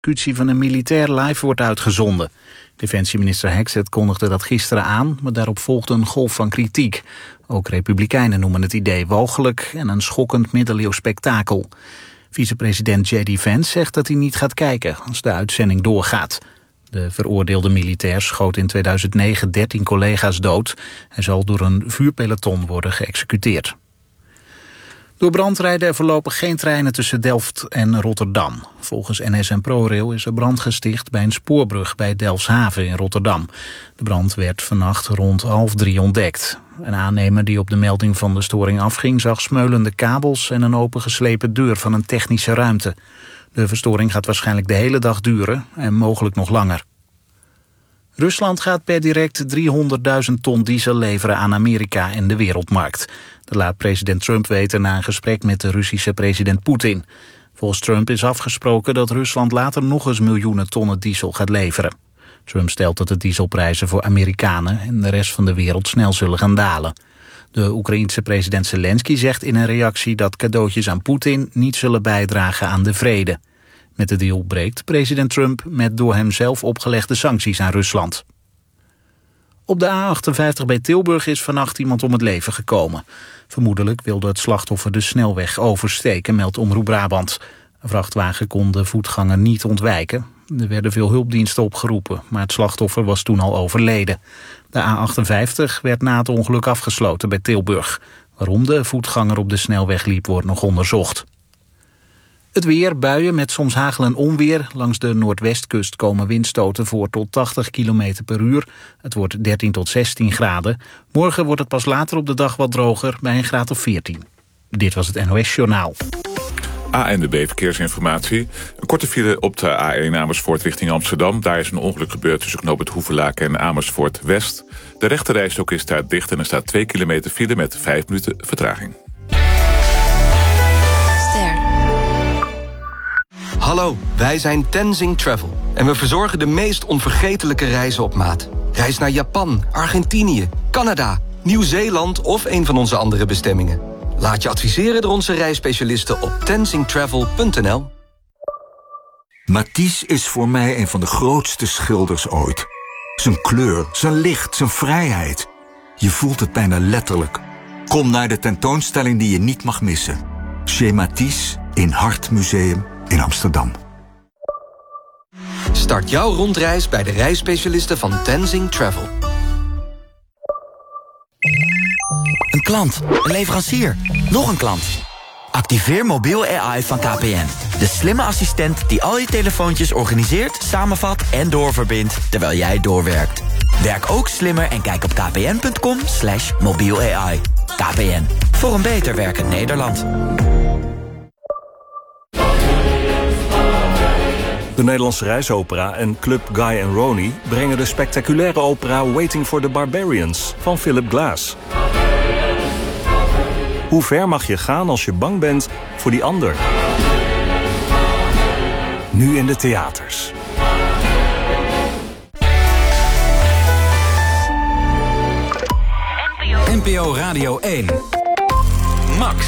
executie van een militair live wordt uitgezonden. Defensieminister Hexet kondigde dat gisteren aan, maar daarop volgde een golf van kritiek. Ook republikeinen noemen het idee walgelijk en een schokkend middeleeuws spektakel. Vicepresident J.D. Vance zegt dat hij niet gaat kijken als de uitzending doorgaat. De veroordeelde militair schoot in 2009 13 collega's dood. Hij zal door een vuurpeloton worden geëxecuteerd. Door brand rijden er voorlopig geen treinen tussen Delft en Rotterdam. Volgens NS en ProRail is er brand gesticht bij een spoorbrug bij Delfshaven in Rotterdam. De brand werd vannacht rond 2:30 ontdekt. Een aannemer die op de melding van de storing afging zag smeulende kabels en een opengeslepen deur van een technische ruimte. De verstoring gaat waarschijnlijk de hele dag duren en mogelijk nog langer. Rusland gaat per direct 300.000 ton diesel leveren aan Amerika en de wereldmarkt. Dat laat president Trump weten na een gesprek met de Russische president Poetin. Volgens Trump is afgesproken dat Rusland later nog eens miljoenen tonnen diesel gaat leveren. Trump stelt dat de dieselprijzen voor Amerikanen en de rest van de wereld snel zullen gaan dalen. De Oekraïense president Zelensky zegt in een reactie dat cadeautjes aan Poetin niet zullen bijdragen aan de vrede. Met de deal breekt president Trump met door hem zelf opgelegde sancties aan Rusland. Op de A58 bij Tilburg is vannacht iemand om het leven gekomen. Vermoedelijk wilde het slachtoffer de snelweg oversteken, meldt Omroep Brabant. Een vrachtwagen kon de voetganger niet ontwijken. Er werden veel hulpdiensten opgeroepen, maar het slachtoffer was toen al overleden. De A58 werd na het ongeluk afgesloten bij Tilburg. Waarom de voetganger op de snelweg liep, wordt nog onderzocht. Het weer, buien met soms hagel en onweer. Langs de noordwestkust komen windstoten voor tot 80 km per uur. Het wordt 13 tot 16 graden. Morgen wordt het pas later op de dag wat droger, bij een graad of 14. Dit was het NOS Journaal. ANWB Verkeersinformatie. Een korte file op de A1 Amersfoort richting Amsterdam. Daar is een ongeluk gebeurd tussen knooppunt Hoevelaken en Amersfoort West. De rechterrijstrook is daar dicht en er staat 2 kilometer file met 5 minuten vertraging. Hallo, wij zijn Tenzing Travel en we verzorgen de meest onvergetelijke reizen op maat. Reis naar Japan, Argentinië, Canada, Nieuw-Zeeland of een van onze andere bestemmingen. Laat je adviseren door onze reisspecialisten op tenzingtravel.nl. Matisse is voor mij een van de grootste schilders ooit. Zijn kleur, zijn licht, zijn vrijheid. Je voelt het bijna letterlijk. Kom naar de tentoonstelling die je niet mag missen. Chez Matisse in Hart Museum in Amsterdam. Start jouw rondreis bij de reisspecialisten van Tenzing Travel. Een klant, een leverancier, nog een klant. Activeer mobiel AI van KPN. De slimme assistent die al je telefoontjes organiseert, samenvat en doorverbindt terwijl jij doorwerkt. Werk ook slimmer en kijk op kpn.com/mobiel-AI. KPN, voor een beter werkend Nederland. De Nederlandse Reisopera en Club Guy and Ronnie brengen de spectaculaire opera Waiting for the Barbarians van Philip Glass. Hoe ver mag je gaan als je bang bent voor die ander? Nu in de theaters. NPO Radio 1. Max.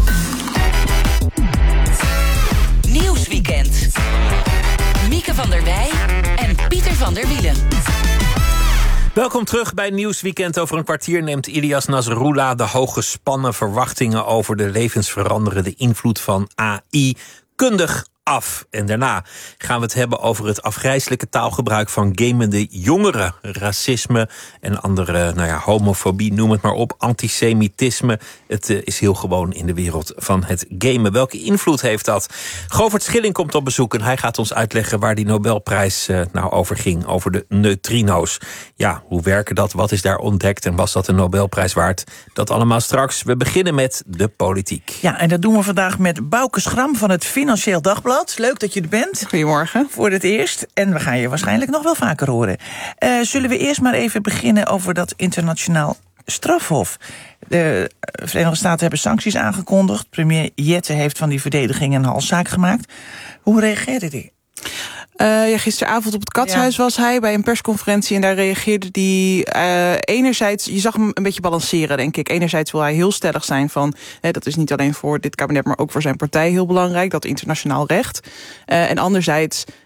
Nieuwsweekend. Mieke van der Wij en Pieter van der Wielen. Welkom terug bij Nieuwsweekend. Over een kwartier neemt Ilias Nasrullah de hooggespannen verwachtingen over de levensveranderende invloed van AI kundig af. En daarna gaan we het hebben over het afgrijselijke taalgebruik van gamende jongeren. Racisme en andere, homofobie, noem het maar op. Antisemitisme. Het is heel gewoon in de wereld van het gamen. Welke invloed heeft dat? Govert Schilling komt op bezoek en hij gaat ons uitleggen waar die Nobelprijs over ging. Over de neutrino's. Ja, hoe werken dat? Wat is daar ontdekt? En was dat een Nobelprijs waard? Dat allemaal straks. We beginnen met de politiek. Ja, en dat doen we vandaag met Bouke Schram van het Financieel Dagblad. Leuk dat je er bent. Goedemorgen. Voor het eerst. En we gaan je waarschijnlijk nog wel vaker horen. Zullen we eerst maar even beginnen over dat internationaal strafhof. De Verenigde Staten hebben sancties aangekondigd. Premier Jette heeft van die verdediging een halszaak gemaakt. Hoe reageerde die? Gisteravond op het Katshuis was hij bij een persconferentie en daar reageerde hij enerzijds, je zag hem een beetje balanceren, denk ik. Enerzijds wil hij heel stellig zijn van, dat is niet alleen voor dit kabinet, maar ook voor zijn partij heel belangrijk, dat internationaal recht. En anderzijds